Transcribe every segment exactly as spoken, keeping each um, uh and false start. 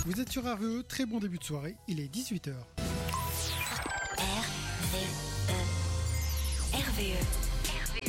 Vous êtes sur R V E, très bon début de soirée, il est dix-huit heures. R V E. R V E.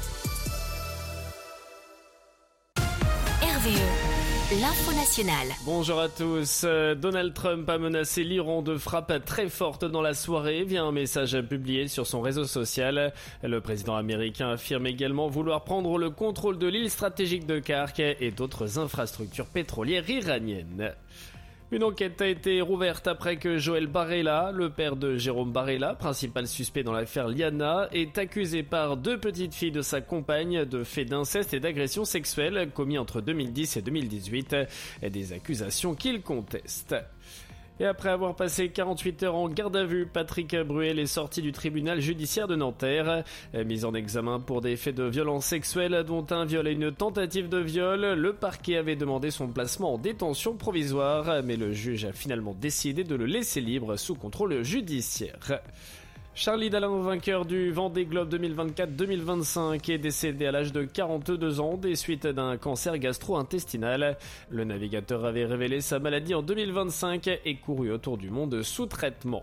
R V E. L'info nationale. Bonjour à tous. Donald Trump a menacé l'Iran de frappe très forte dans la soirée via un message publié sur son réseau social. Le président américain affirme également vouloir prendre le contrôle de l'île stratégique de Khark et d'autres infrastructures pétrolières iraniennes. Une enquête a été rouverte après que Joël Barella, le père de Jérôme Barella, principal suspect dans l'affaire Liana, est accusé par deux petites filles de sa compagne de faits d'inceste et d'agression sexuelle commis entre deux mille dix et deux mille dix-huit, des accusations qu'il conteste. Et après avoir passé quarante-huit heures en garde à vue, Patrick Bruel est sorti du tribunal judiciaire de Nanterre. Mis en examen pour des faits de violence sexuelle, dont un viol et une tentative de viol, le parquet avait demandé son placement en détention provisoire, mais le juge a finalement décidé de le laisser libre sous contrôle judiciaire. Charlie Dalin, vainqueur du Vendée Globe deux mille vingt-quatre deux mille vingt-cinq, est décédé à l'âge de quarante-deux ans des suites d'un cancer gastro-intestinal. Le navigateur avait révélé sa maladie en deux mille vingt-cinq et couru autour du monde sous traitement.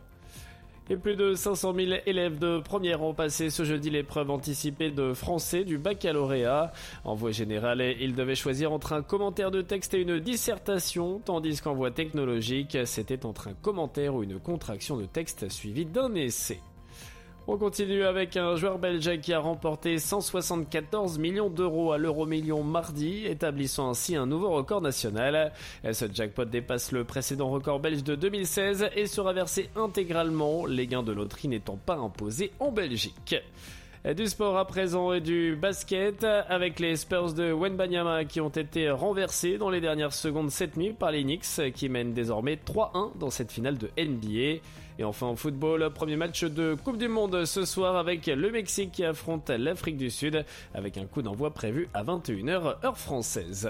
Et plus de cinq cent mille élèves de première ont passé ce jeudi l'épreuve anticipée de français du baccalauréat. En voie générale, ils devaient choisir entre un commentaire de texte et une dissertation, tandis qu'en voie technologique, c'était entre un commentaire ou une contraction de texte suivie d'un essai. On continue avec un joueur belge qui a remporté cent soixante-quatorze millions d'euros à l'Euro-Million mardi, établissant ainsi un nouveau record national. Ce jackpot dépasse le précédent record belge de deux mille seize et sera versé intégralement, les gains de loterie n'étant pas imposés en Belgique. Du sport à présent et du basket, avec les Spurs de Wembanyama qui ont été renversés dans les dernières secondes cette nuit par les Knicks, qui mènent désormais trois un dans cette finale de N B A. Et enfin en football, premier match de Coupe du Monde ce soir avec le Mexique qui affronte l'Afrique du Sud, avec un coup d'envoi prévu à vingt et une heures heure française.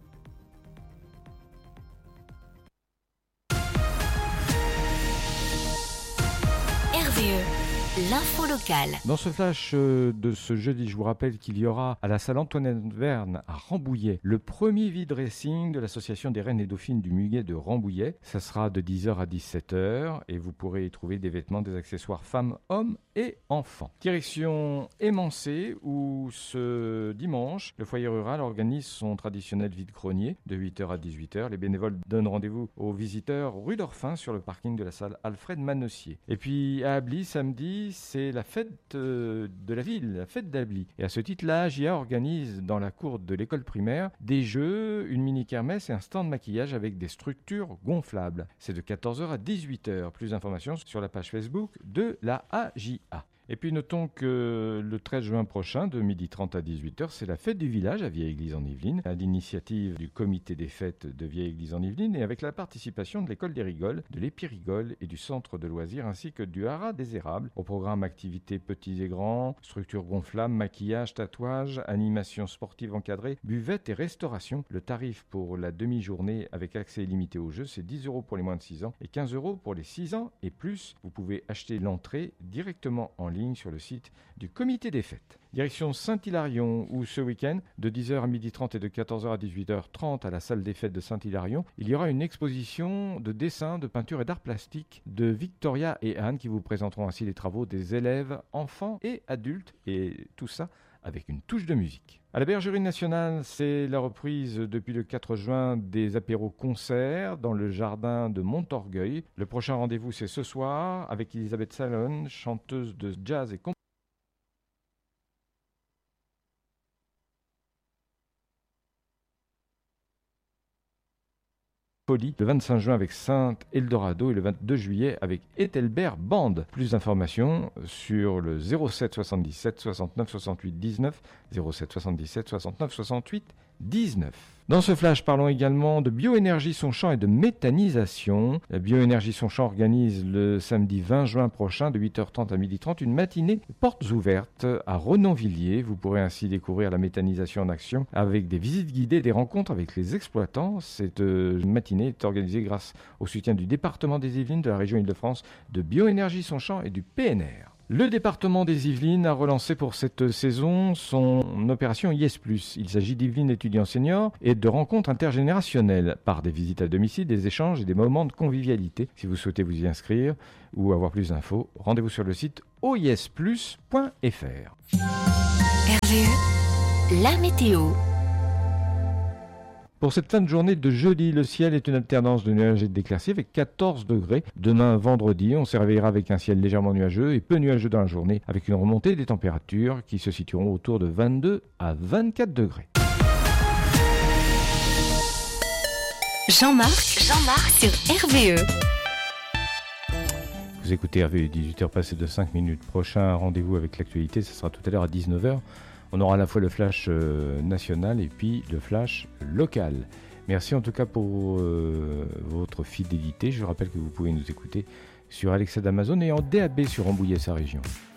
R V E. L'info locale. Dans ce flash de ce jeudi, je vous rappelle qu'il y aura à la salle Antoinette Verne à Rambouillet le premier vide-dressing de l'association des Reines et Dauphines du Muguet de Rambouillet. Ça sera de dix heures à dix-sept heures et vous pourrez y trouver des vêtements, des accessoires femmes, hommes et enfants. Direction Émancé où ce dimanche, le foyer rural organise son traditionnel vide-grenier de huit heures à dix-huit heures. Les bénévoles donnent rendez-vous aux visiteurs rue d'Orphin sur le parking de la salle Alfred Manossier. Et puis à Ably, samedi, c'est la fête de la ville, la fête d'Ably. Et à ce titre, la A J A organise dans la cour de l'école primaire des jeux, une mini-kermesse et un stand de maquillage avec des structures gonflables. C'est de quatorze heures à dix-huit heures. Plus d'informations sur la page Facebook de la A J A. Et puis notons que le treize juin prochain, de midi trente à dix-huit heures, c'est la fête du village à Vieille-Église-en-Yvelines, à l'initiative du comité des fêtes de Vieille-Église-en-Yvelines et avec la participation de l'école des Rigoles, de l'Épirigole et du centre de loisirs ainsi que du Haras des Érables. Au programme activités petits et grands, structures gonflables, maquillage, tatouage, animation sportive encadrée, buvette et restauration. Le tarif pour la demi-journée avec accès illimité au jeu, c'est dix euros pour les moins de six ans et quinze euros pour les six ans et plus. Vous pouvez acheter l'entrée directement en ligne sur le site du comité des fêtes. Direction Saint-Hilarion où ce week-end, de dix heures à midi trente et de quatorze heures à dix-huit heures trente à la salle des fêtes de Saint-Hilarion, il y aura une exposition de dessins, de peinture et d'art plastique de Victoria et Anne qui vous présenteront ainsi les travaux des élèves, enfants et adultes et tout ça avec une touche de musique. À la Bergerie nationale, c'est la reprise depuis le quatre juin des apéros-concerts dans le jardin de Montorgueil. Le prochain rendez-vous, c'est ce soir avec Elisabeth Salon, chanteuse de jazz et compositrice. Le vingt-cinq juin avec Sainte Eldorado et le vingt-deux juillet avec Ethelbert Band. Plus d'informations sur le zéro sept soixante-dix-sept soixante-neuf soixante-huit dix-neuf, zéro sept soixante-dix-sept soixante-neuf soixante-huit dix-neuf. Dans ce flash, parlons également de Bioénergie Sonchamp et de méthanisation. La Bioénergie Sonchamp organise le samedi vingt juin prochain de huit heures trente à midi trente une matinée portes ouvertes à Renonvilliers. Vous pourrez ainsi découvrir la méthanisation en action avec des visites guidées, des rencontres avec les exploitants. Cette matinée est organisée grâce au soutien du département des Yvelines, de la région Île-de-France, de Bioénergie Sonchamp et du P N R. Le département des Yvelines a relancé pour cette saison son opération I S plus. Il s'agit d'Yvelines étudiants seniors et de rencontres intergénérationnelles par des visites à domicile, des échanges et des moments de convivialité. Si vous souhaitez vous y inscrire ou avoir plus d'infos, rendez-vous sur le site o i s plus point f r. R V E, la météo. Pour cette fin de journée de jeudi, le ciel est une alternance de nuages et d'éclaircies avec quatorze degrés. Demain, vendredi, on se réveillera avec un ciel légèrement nuageux et peu nuageux dans la journée, avec une remontée des températures qui se situeront autour de vingt-deux à vingt-quatre degrés. Jean-Marc, Jean-Marc sur R V E. Vous écoutez R V E, dix-huit heures passées de cinq minutes. Prochain rendez-vous avec l'actualité, ce sera tout à l'heure à dix-neuf heures. On aura à la fois le flash euh, national et puis le flash local. Merci en tout cas pour euh, votre fidélité. Je rappelle que vous pouvez nous écouter sur Alexa d'Amazon et en D A B sur Rambouillet et sa région.